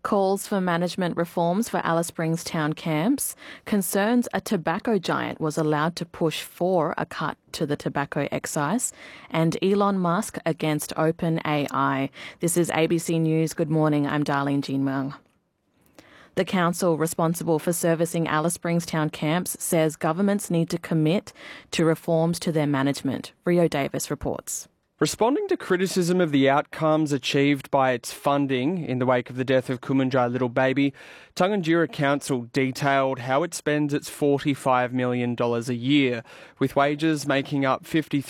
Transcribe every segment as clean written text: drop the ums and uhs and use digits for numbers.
Calls for management reforms for Alice Springs town camps, concerns a tobacco giant was allowed to push for a cut to the tobacco excise, and Elon Musk against OpenAI. This is ABC News. Good morning, I'm Darlene Jean Mung. The council responsible for servicing Alice Springs town camps says governments need to commit to reforms to their management. Rio Davis reports. Responding to criticism of the outcomes achieved by its funding in the wake of the death of Kumanjai little baby, Tungunjira Council detailed how it spends its $45 million a year, with wages making up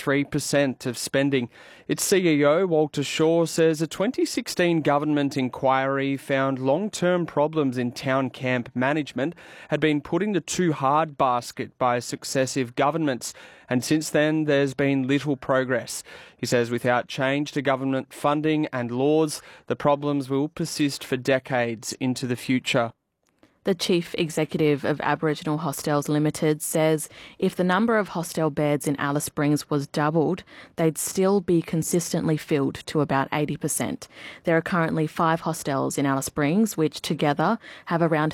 53% of spending. Its CEO, Walter Shaw, says a 2016 government inquiry found long-term problems in town camp management had been put in the too hard basket by successive governments, and since then there's been little progress. He says without change to government funding and laws, the problems will persist for decades into the future. The Chief Executive of Aboriginal Hostels Limited says if the number of hostel beds in Alice Springs was doubled, they'd still be consistently filled to about 80%. There are currently 5 hostels in Alice Springs, which together have around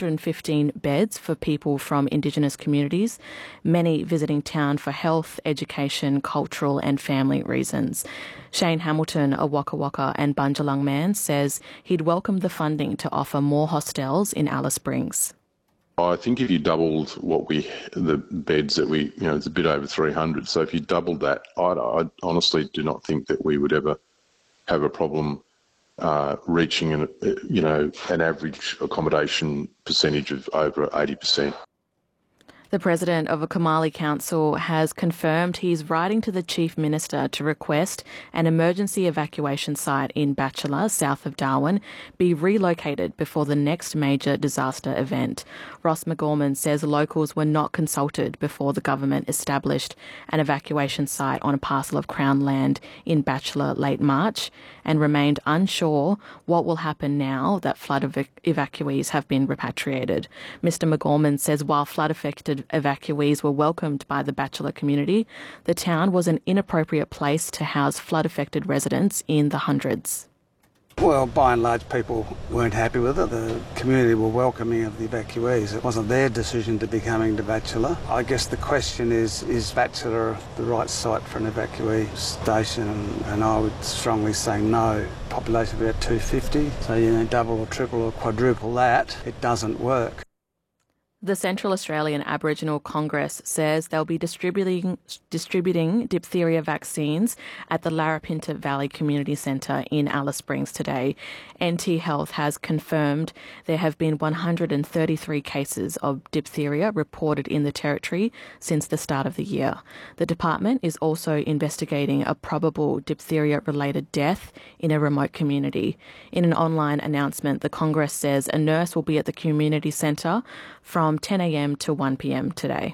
315 beds for people from Indigenous communities, many visiting town for health, education, cultural and family reasons. Shane Hamilton, a Waka Waka and Bundjalung man, says he'd welcome the funding to offer more hostels in Alice Springs. I think if you doubled the beds that it's a bit over 300. So if you doubled that, I honestly do not think that we would ever have a problem reaching an average accommodation percentage of over 80%. The president of a Kamali council has confirmed he's writing to the Chief Minister to request an emergency evacuation site in Batchelor, south of Darwin, be relocated before the next major disaster event. Ross McGorman says locals were not consulted before the government established an evacuation site on a parcel of Crown land in Batchelor late March and remained unsure what will happen now that flood evacuees have been repatriated. Mr McGorman says while flood-affected evacuees were welcomed by the Batchelor community, the town was an inappropriate place to house flood-affected residents in the hundreds. Well, by and large, people weren't happy with it. The community were welcoming of the evacuees. It wasn't their decision to be coming to Batchelor. I guess the question is Batchelor the right site for an evacuee station? And I would strongly say no. Population of about 250, so double or triple or quadruple that, it doesn't work. The Central Australian Aboriginal Congress says they'll be distributing diphtheria vaccines at the Larapinta Valley Community Centre in Alice Springs today. NT Health has confirmed there have been 133 cases of diphtheria reported in the territory since the start of the year. The department is also investigating a probable diphtheria-related death in a remote community. In an online announcement, the Congress says a nurse will be at the community centre from 10 a.m. to 1 p.m. today.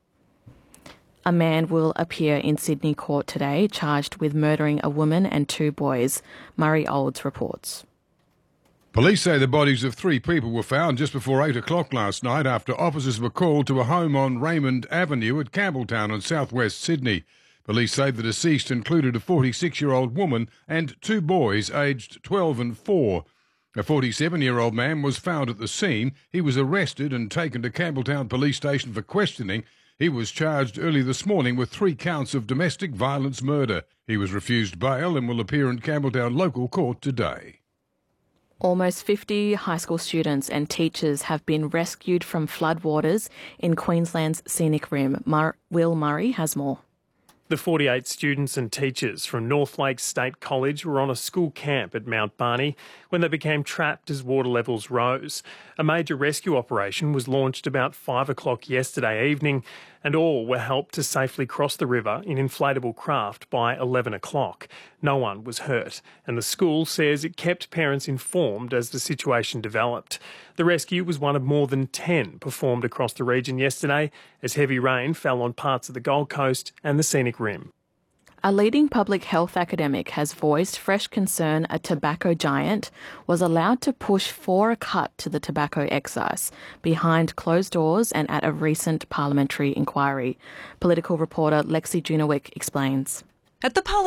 A man will appear in Sydney court today charged with murdering a woman and 2 boys. Murray Olds reports. Police say the bodies of 3 people were found just before 8 o'clock last night after officers were called to a home on Raymond Avenue at Campbelltown in southwest Sydney. Police say the deceased included a 46-year-old woman and 2 boys aged 12 and 4. A 47-year-old man was found at the scene. He was arrested and taken to Campbelltown Police Station for questioning. He was charged early this morning with 3 counts of domestic violence murder. He was refused bail and will appear in Campbelltown local court today. Almost 50 high school students and teachers have been rescued from floodwaters in Queensland's Scenic Rim. Will Murray has more. The 48 students and teachers from North Lakes State College were on a school camp at Mount Barney when they became trapped as water levels rose. A major rescue operation was launched about 5 o'clock yesterday evening, and all were helped to safely cross the river in inflatable craft by 11 o'clock. No one was hurt, and the school says it kept parents informed as the situation developed. The rescue was one of more than 10 performed across the region yesterday as heavy rain fell on parts of the Gold Coast and the Scenic Rim. A leading public health academic has voiced fresh concern a tobacco giant was allowed to push for a cut to the tobacco excise behind closed doors and at a recent parliamentary inquiry. Political reporter Lexi Junowick explains. At the